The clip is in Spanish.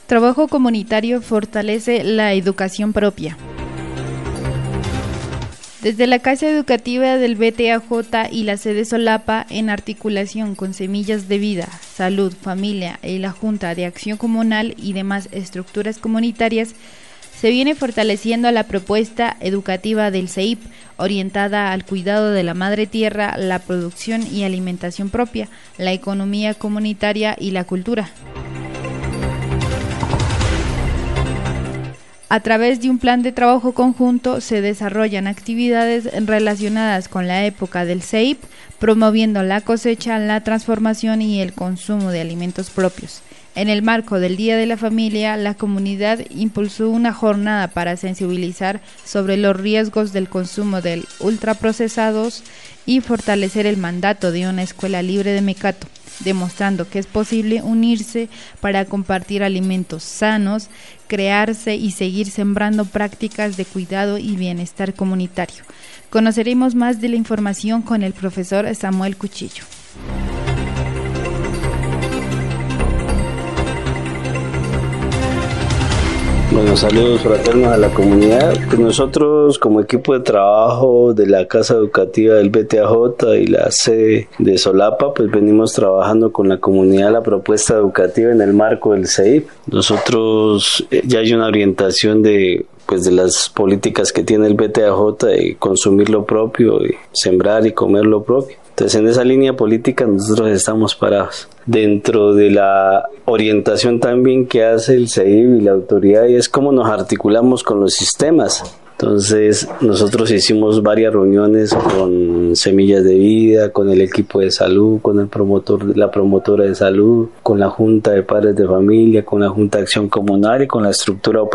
Trabajo comunitario fortalece la educación propia. Desde la Casa Educativa del BTAJ y la sede Solapa, en articulación con Semillas de Vida, Salud, Familia y la Junta de Acción Comunal y demás estructuras comunitarias, se viene fortaleciendo la propuesta educativa del CEIP, orientada al cuidado de la madre tierra, la producción y alimentación propia, la economía comunitaria y la cultura. A través de un plan de trabajo conjunto se desarrollan actividades relacionadas con la época del CEIP, promoviendo la cosecha, la transformación y el consumo de alimentos propios. En el marco del Día de la Familia, la comunidad impulsó una jornada para sensibilizar sobre los riesgos del consumo de ultraprocesados y fortalecer el mandato de una escuela libre de mecato, demostrando que es posible unirse para compartir alimentos sanos, crearse y seguir sembrando prácticas de cuidado y bienestar comunitario. Conoceremos más de la información con el profesor Samuel Cuchillo. Bueno, saludos fraternos a la comunidad. Nosotros, como equipo de trabajo de la Casa Educativa del BTAJ y la sede de Solapa, pues venimos trabajando con la comunidad la propuesta educativa en el marco del CEIP. Nosotros ya hay una orientación de las políticas que tiene el BTAJ de consumir lo propio, de sembrar y comer lo propio. Entonces, en esa línea política nosotros estamos parados. Dentro de la orientación también que hace el CEIP y la autoridad, y es cómo nos articulamos con los sistemas. Entonces, nosotros hicimos varias reuniones con Semillas de Vida, con el equipo de salud, con el promotor, la promotora de salud, con la Junta de Padres de Familia, con la Junta de Acción Comunal y con la estructura operativa